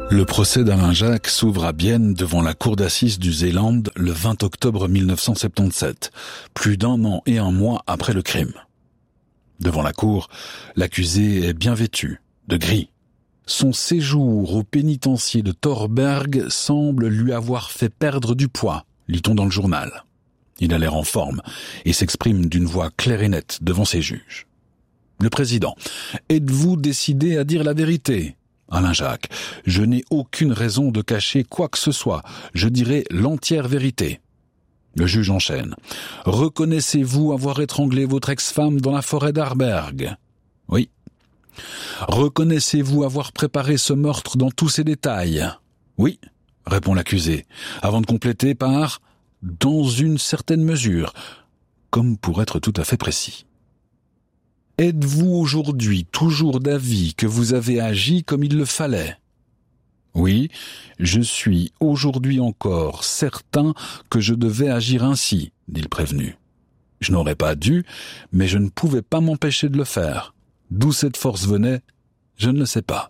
Le procès d'Alain Jacques s'ouvre à Bienne devant la cour d'assises du Zéland le 20 octobre 1977, plus d'1 an et 1 mois après le crime. Devant la cour, l'accusé est bien vêtu, de gris. Son séjour au pénitencier de Thorberg semble lui avoir fait perdre du poids, lit-on dans le journal. Il a l'air en forme et s'exprime d'une voix claire et nette devant ses juges. Le président, êtes-vous décidé à dire la vérité ? Alain Jacques, je n'ai aucune raison de cacher quoi que ce soit, je dirai l'entière vérité. Le juge enchaîne. Reconnaissez-vous avoir étranglé votre ex-femme dans la forêt d'Arberg ? Oui. Reconnaissez-vous avoir préparé ce meurtre dans tous ses détails ? Oui, répond l'accusé, avant de compléter par « dans une certaine mesure », comme pour être tout à fait précis. Êtes-vous aujourd'hui toujours d'avis que vous avez agi comme il le fallait ? Oui, je suis aujourd'hui encore certain que je devais agir ainsi, dit le prévenu. Je n'aurais pas dû, mais je ne pouvais pas m'empêcher de le faire. D'où cette force venait, je ne le sais pas.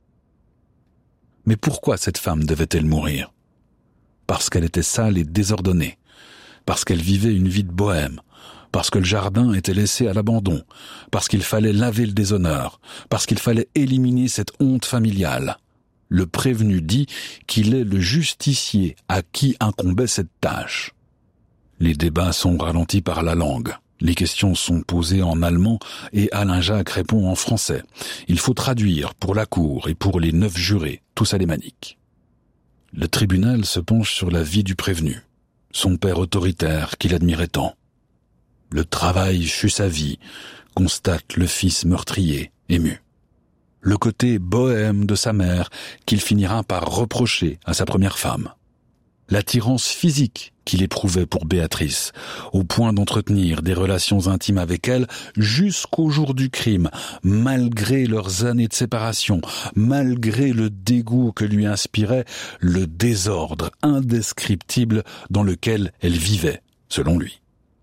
Mais pourquoi cette femme devait-elle mourir ? Parce qu'elle était sale et désordonnée, parce qu'elle vivait une vie de bohème, parce que le jardin était laissé à l'abandon, parce qu'il fallait laver le déshonneur, parce qu'il fallait éliminer cette honte familiale. Le prévenu dit qu'il est le justicier à qui incombait cette tâche. Les débats sont ralentis par la langue. Les questions sont posées en allemand et Alain Jacques répond en français. Il faut traduire pour la cour et pour les 9 jurés, tous alémaniques. Le tribunal se penche sur la vie du prévenu, son père autoritaire qu'il admirait tant. Le travail fut sa vie, constate le fils meurtrier, ému. Le côté bohème de sa mère qu'il finira par reprocher à sa première femme. L'attirance physique qu'il éprouvait pour Béatrice, au point d'entretenir des relations intimes avec elle jusqu'au jour du crime, malgré leurs années de séparation, malgré le dégoût que lui inspirait le désordre indescriptible dans lequel elle vivait, selon lui.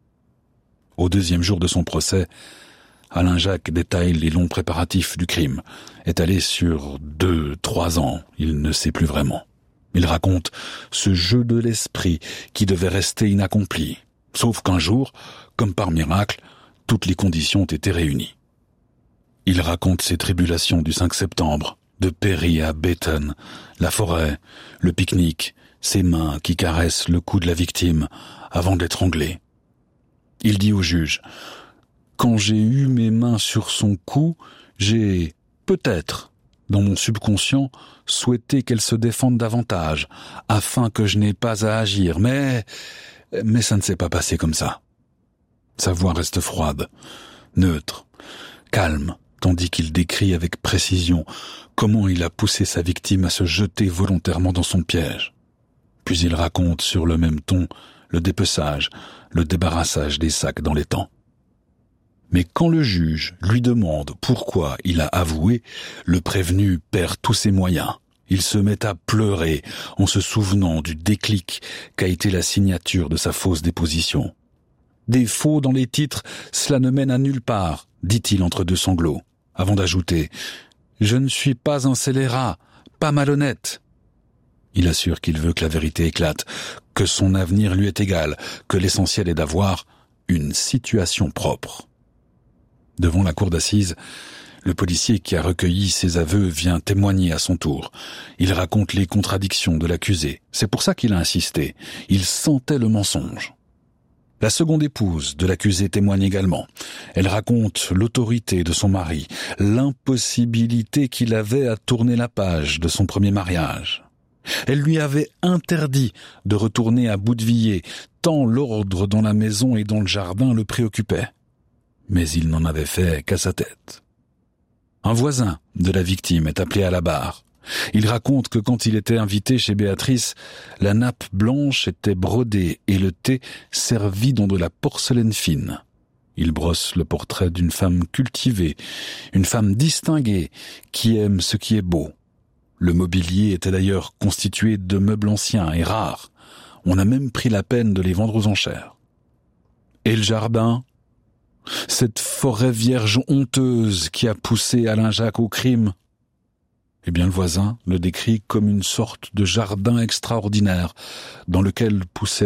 Au 2e jour de son procès, Alain Jacques détaille les longs préparatifs du crime, étalés sur 2-3 ans, il ne sait plus vraiment. Il raconte ce jeu de l'esprit qui devait rester inaccompli, sauf qu'un jour, comme par miracle, toutes les conditions ont été réunies. Il raconte ses tribulations du 5 septembre, de Péry à Béthune, la forêt, le pique-nique, ses mains qui caressent le cou de la victime avant de l'étrangler. Il dit au juge « Quand j'ai eu mes mains sur son cou, j'ai, peut-être, dans mon subconscient, souhaité qu'elle se défende davantage, afin que je n'ai pas à agir, mais ça ne s'est pas passé comme ça. » Sa voix reste froide, neutre, calme, tandis qu'il décrit avec précision comment il a poussé sa victime à se jeter volontairement dans son piège. Puis il raconte sur le même ton le dépeçage, le débarrassage des sacs dans les temps. Mais quand le juge lui demande pourquoi il a avoué, le prévenu perd tous ses moyens. Il se met à pleurer en se souvenant du déclic qu'a été la signature de sa fausse déposition. « Des faux dans les titres, cela ne mène à nulle part », dit-il entre 2 sanglots, avant d'ajouter « Je ne suis pas un scélérat, pas malhonnête ». Il assure qu'il veut que la vérité éclate, que son avenir lui est égal, que l'essentiel est d'avoir une situation propre. Devant la cour d'assises, le policier qui a recueilli ses aveux vient témoigner à son tour. Il raconte les contradictions de l'accusé. C'est pour ça qu'il a insisté. Il sentait le mensonge. La seconde épouse de l'accusé témoigne également. Elle raconte l'autorité de son mari, l'impossibilité qu'il avait à tourner la page de son premier mariage. Elle lui avait interdit de retourner à Boudevilliers, tant l'ordre dans la maison et dans le jardin le préoccupait. Mais il n'en avait fait qu'à sa tête. Un voisin de la victime est appelé à la barre. Il raconte que quand il était invité chez Béatrice, la nappe blanche était brodée et le thé servi dans de la porcelaine fine. Il brosse le portrait d'une femme cultivée, une femme distinguée qui aime ce qui est beau. Le mobilier était d'ailleurs constitué de meubles anciens et rares. On a même pris la peine de les vendre aux enchères. Et le jardin ? Cette forêt vierge honteuse qui a poussé Alain Jacques au crime ? Eh bien, le voisin le décrit comme une sorte de jardin extraordinaire dans lequel poussaient